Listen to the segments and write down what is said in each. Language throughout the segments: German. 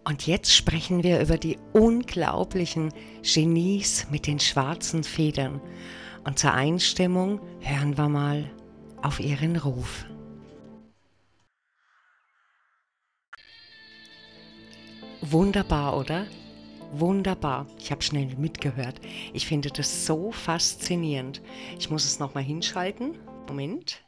Und jetzt sprechen wir über die unglaublichen Genies mit den schwarzen Federn. Und zur Einstimmung hören wir mal auf ihren Ruf. Wunderbar, oder? Wunderbar. Ich habe schnell mitgehört. Ich finde das so faszinierend. Ich muss es nochmal hinschalten. Moment.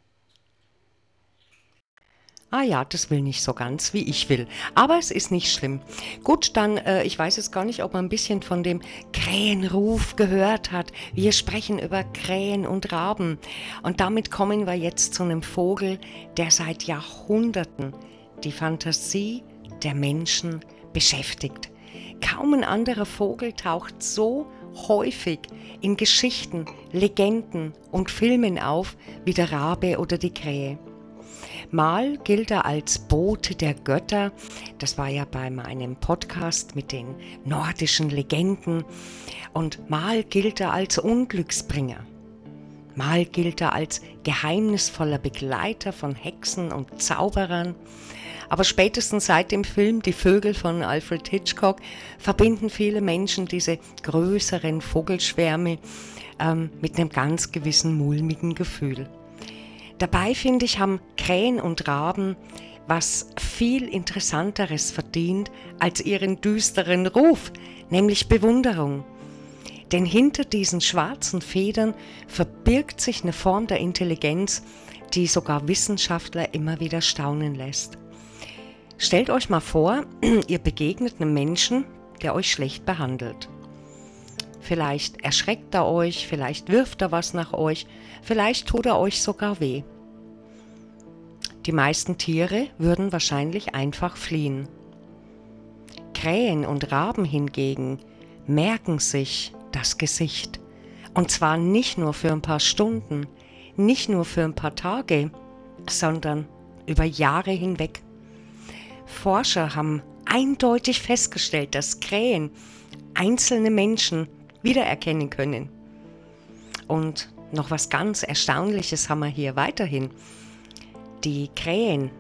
Ah ja, das will nicht so ganz, wie ich will. Aber es ist nicht schlimm. Gut, dann, ich weiß jetzt gar nicht, ob man ein bisschen von dem Krähenruf gehört hat. Wir sprechen über Krähen und Raben. Und damit kommen wir jetzt zu einem Vogel, der seit Jahrhunderten die Fantasie der Menschen beschäftigt. Kaum ein anderer Vogel taucht so häufig in Geschichten, Legenden und Filmen auf wie der Rabe oder die Krähe. Mal gilt er als Bote der Götter, das war ja bei meinem Podcast mit den nordischen Legenden, und mal gilt er als Unglücksbringer. Mal gilt er als geheimnisvoller Begleiter von Hexen und Zauberern. Aber spätestens seit dem Film Die Vögel von Alfred Hitchcock verbinden viele Menschen diese größeren Vogelschwärme mit einem ganz gewissen mulmigen Gefühl. Dabei, finde ich, haben Krähen und Raben was viel Interessanteres verdient als ihren düsteren Ruf, nämlich Bewunderung. Denn hinter diesen schwarzen Federn verbirgt sich eine Form der Intelligenz, die sogar Wissenschaftler immer wieder staunen lässt. Stellt euch mal vor, ihr begegnet einem Menschen, der euch schlecht behandelt. Vielleicht erschreckt er euch, vielleicht wirft er was nach euch, vielleicht tut er euch sogar weh. Die meisten Tiere würden wahrscheinlich einfach fliehen. Krähen und Raben hingegen merken sich das Gesicht. Und zwar nicht nur für ein paar Stunden, nicht nur für ein paar Tage, sondern über Jahre hinweg. Forscher haben eindeutig festgestellt, dass Krähen einzelne Menschen wiedererkennen können. Und noch was ganz Erstaunliches haben wir hier weiterhin. Die Krähen,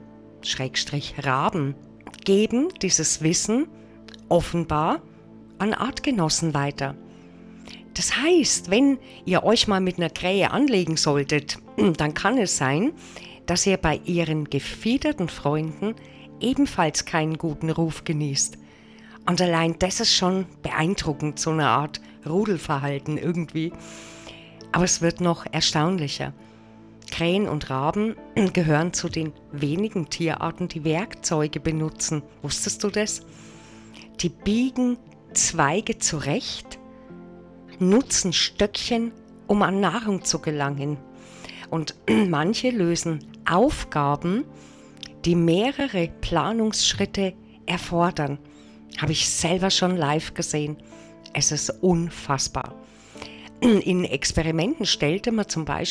Raben, geben dieses Wissen offenbar an Artgenossen weiter. Das heißt, wenn ihr euch mal mit einer Krähe anlegen solltet, dann kann es sein, dass ihr bei ihren gefiederten Freunden ebenfalls keinen guten Ruf genießt. Und allein das ist schon beeindruckend, so eine Art Rudelverhalten irgendwie. Aber es wird noch erstaunlicher. Krähen und Raben gehören zu den wenigen Tierarten, die Werkzeuge benutzen. Wusstest du das? Die biegen Zweige zurecht, nutzen Stöckchen, um an Nahrung zu gelangen. Und manche lösen Aufgaben, die mehrere Planungsschritte erfordern. Habe ich selber schon live gesehen. Es ist unfassbar. In Experimenten stellte man zum Beispiel